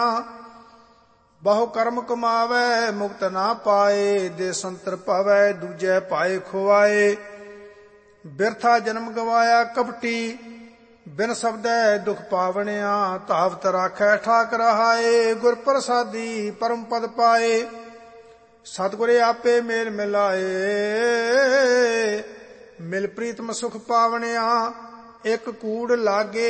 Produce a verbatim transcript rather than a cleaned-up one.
ਬਹੁ ਕਰਮ ਕਮਾਵੈ ਮੁਕਤ ਨਾ ਪਾਏ, ਦੇ ਸੰਤਰ ਪਾਵੈ ਦੂਜੈ ਪਾਏ ਖੁਆਏ। ਬਿਰਥਾ ਜਨਮ ਗਵਾਇਆ ਕਪਟੀ, ਬਿਨ ਸ਼ਬਦੈ ਦੁਖ ਪਾਵਣਿਆ, ਧਾਵਤ ਰਾਖੈ ਠਾਕ ਰਹਾਏ। ਗੁਰ ਪ੍ਰਸਾਦੀ ਪਰਮ ਪਦ ਪਾਏ, ਸਤਿਗੁਰੇ ਆਪੇ ਮੇਲ ਮਿਲਾਏ। ਮਿਲ ਪ੍ਰੀਤਮ ਸੁਖ ਪਾਵਣਿਆ, ਇੱਕ ਕੂੜ ਲਾਗੇ